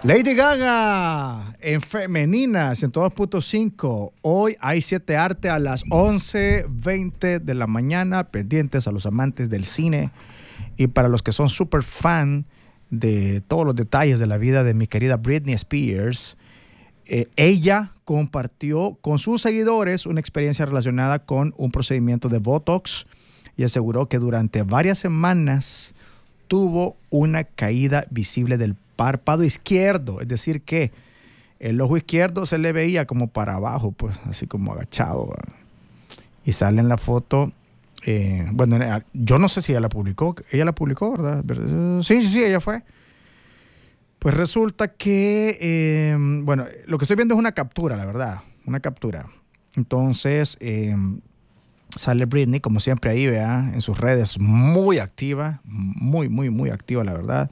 Lady Gaga en femenina 102.5. Hoy hay 7 arte a las 11:20 de la mañana, pendientes a los amantes del cine y para los que son super fan de todos los detalles de la vida de mi querida Britney Spears. Ella compartió con sus seguidores una experiencia relacionada con un procedimiento de Botox y aseguró que durante varias semanas tuvo una caída visible del párpado izquierdo, es decir que el ojo izquierdo se le veía como para abajo, pues así como agachado, ¿verdad? Y sale en la foto, bueno, yo no sé si ella la publicó, ¿verdad? Sí, ella fue. Pues resulta que, bueno, lo que estoy viendo es una captura, la verdad, una captura. Entonces, sale Britney, como siempre ahí, vea, en sus redes, muy activa, muy activa, la verdad.